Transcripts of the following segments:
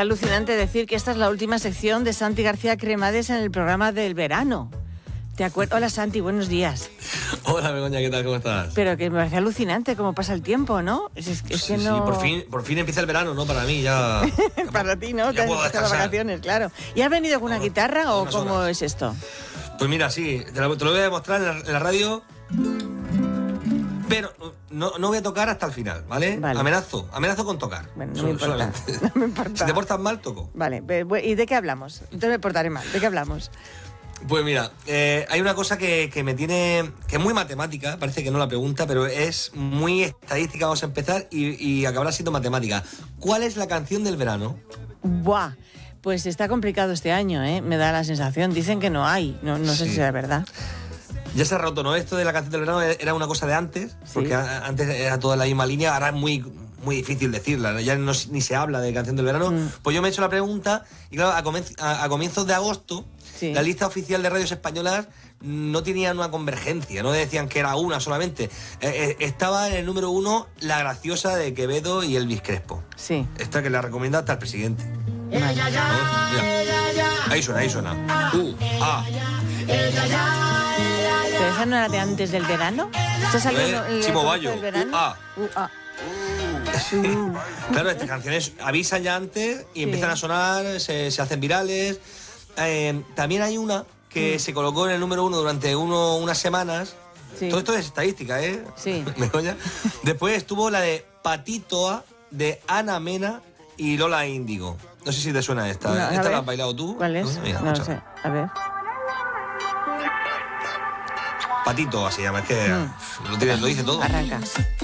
alucinante decir que esta es la última sección de Santi García Cremades en el programa del verano. ¿Te acuerdas? Hola Santi, buenos días. Hola Begoña, ¿qué tal? ¿Cómo estás? Pero que me parece alucinante cómo pasa el tiempo, ¿no? Es que no... Sí, por fin empieza el verano, ¿no? Para mí ya... Para ti, ¿no? Ya puedo las vacaciones, claro. ¿Y has venido con una guitarra o cómo horas. es esto? Pues mira, sí, te lo voy a demostrar en la radio, pero no voy a tocar hasta el final, ¿vale? Amenazo con tocar. Bueno, no me importa. No me importa. Si te portas mal, toco. Vale, ¿y de qué hablamos? Entonces me portaré mal. ¿De qué hablamos? Pues mira, hay una cosa que me tiene... que es muy matemática, parece que no la pregunta, pero es muy estadística. Vamos a empezar y acabará siendo matemática. ¿Cuál es la canción del verano? ¡Buah! Pues está complicado este año, ¿eh? Me da la sensación. Dicen que no hay. No sé si será verdad. Ya se ha roto, ¿no? Esto de la canción del verano era una cosa de antes, porque antes era toda la misma línea, ahora es muy difícil decirla, ¿no? Ya ni se habla de canción del verano. Pues yo me he hecho la pregunta y claro, a comienzos de agosto, la lista oficial de radios españolas no tenía una convergencia, no decían que era una solamente. Estaba en el número 1 La Graciosa de Quevedo y Elvis Crespo. Sí. Esta que la recomienda hasta el presidente. Vale. Ahí suena. ¿Pero esa no era de antes del verano? ¿Se salió Chimo Bayo. del verano? Claro, estas canciones avisan ya antes y empiezan a sonar, se hacen virales. También hay una que se colocó en el número 1 durante unas semanas. Sí. Todo esto es estadística, ¿eh? Sí. Después estuvo la de Patitoa, de Ana Mena y Lola Índigo. No sé si te suena esta. No, ¿Esta la has bailado tú? ¿Cuál es? Mira, no lo sé. A ver. Patito, así llama, es que lo dice todo. Arranca.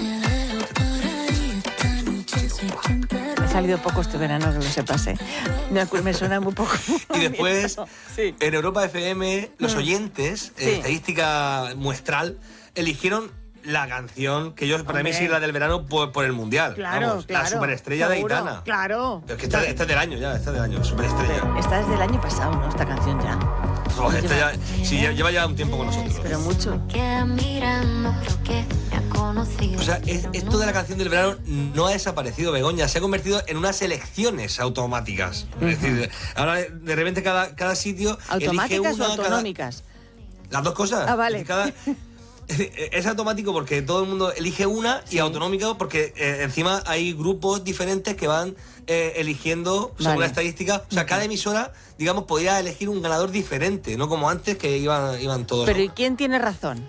Me ha salido poco este verano, que lo sepas, ¿eh? Me suena muy poco. Y después, en Europa FM, los oyentes, estadística muestral, eligieron la canción que yo, para mí, sí es la del verano por el Mundial. Claro. La superestrella de Aitana. Claro. Pero es que esta es del año ya, superestrella. Esta es del año pasado, ¿no? Esta canción ya. Lleva ya un tiempo con nosotros. Pero mucho. O sea, esto de la canción del verano no ha desaparecido, Begoña. Se ha convertido en unas elecciones automáticas. Es decir, ahora de repente cada sitio ¿automáticas elige una, o autonómicas? Las dos cosas. Ah, vale. Es automático porque todo el mundo elige una y automático porque encima hay grupos diferentes que van eligiendo según la estadística. O sea, cada emisora, digamos, podría elegir un ganador diferente, no como antes que iban todos. Pero ¿y quién tiene razón?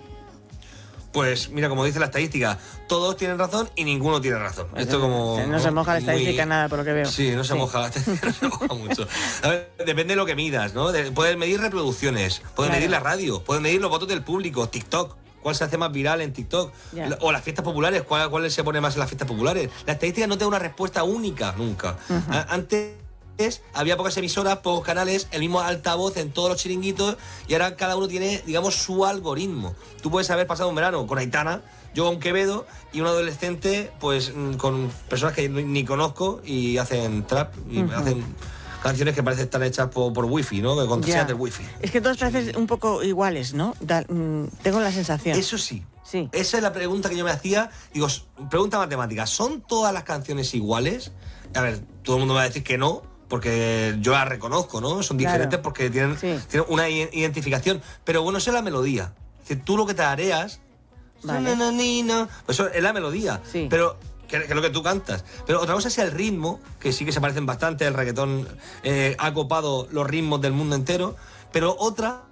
Pues mira, como dice la estadística, todos tienen razón y ninguno tiene razón. Pues esto como no se moja la estadística nada, por lo que veo. Sí, no se moja la estadística, no se moja mucho. A ver, depende de lo que midas, ¿no? Puedes medir reproducciones, puedes medir la radio, puedes medir los votos del público, TikTok. ¿Cuál se hace más viral en TikTok? O las fiestas populares, ¿cuál se pone más en las fiestas populares? La estadística no te da una respuesta única, nunca. Antes había pocas emisoras, pocos canales, el mismo altavoz en todos los chiringuitos y ahora cada uno tiene, digamos, su algoritmo. Tú puedes haber pasado un verano con Aitana, yo con Quevedo y un adolescente, pues con personas que ni conozco y hacen trap y hacen canciones que parecen estar hechas por wifi, ¿no? Con contraseñas del wifi. Es que todos parecen un poco iguales, ¿no? Tengo la sensación. Eso sí. Esa es la pregunta que yo me hacía. Digo, pregunta matemática, ¿son todas las canciones iguales? A ver, todo el mundo me va a decir que no, porque yo las reconozco, ¿no? Son diferentes porque tienen una identificación. Pero bueno, esa es la melodía. Es decir, tú lo que te areas, pues eso es la melodía. Pero que es lo que tú cantas. Pero otra cosa es el ritmo, que sí que se parecen bastante. El reggaetón ha copado los ritmos del mundo entero. Pero otra,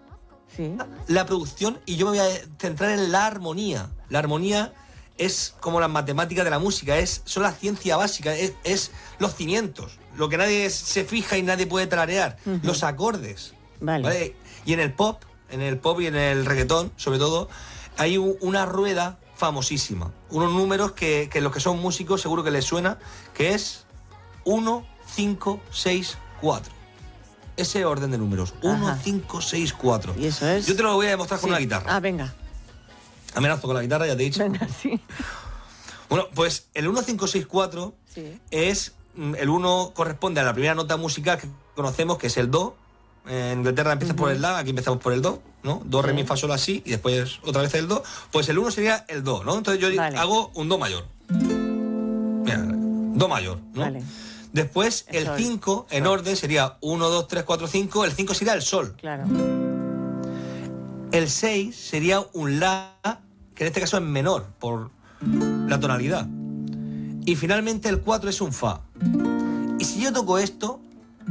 la producción, y yo me voy a centrar en la armonía. La armonía es como las matemáticas de la música, son la ciencia básica, es los cimientos. Lo que nadie se fija y nadie puede tararear. Los acordes. ¿Vale? Y en el pop y en el reggaetón, sobre todo, hay una rueda famosísima. Unos números que los que son músicos seguro que les suena, que es 1, 5, 6, 4. Ese orden de números. 1, 5, 6, 4. ¿Y eso es? Yo te lo voy a demostrar con una guitarra. Ah, venga. Amenazo con la guitarra, ya te he dicho. Venga, sí. Bueno, pues el 1, 5, 6, 4 es... El 1 corresponde a la primera nota musical que conocemos, que es el Do. En Inglaterra empieza por el La, aquí empezamos por el Do, ¿no? Do, re, mi, fa, sol, la, si, y después otra vez el Do. Pues el 1 sería el Do, ¿no? Entonces yo hago un Do mayor. Mira, Do mayor, ¿no? Después el 5 en orden sería 1, 2, 3, 4, 5. El 5 sería el sol. Claro. El 6 sería un la, que en este caso es menor por la tonalidad. Y finalmente el 4 es un fa. Y si yo toco esto,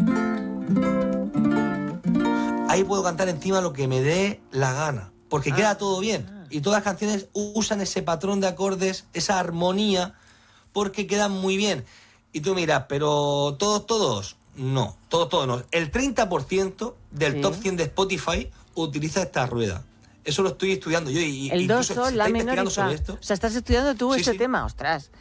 ahí puedo cantar encima lo que me dé la gana, porque queda todo bien. Y todas las canciones usan ese patrón de acordes, esa armonía, porque quedan muy bien. Y tú miras, pero todos, no, todos no. El 30% del top 100 de Spotify utiliza esta rueda. Eso lo estoy estudiando yo y el do, sol, la menor y fa. sobre esto. O sea, estás estudiando tú tema, ostras.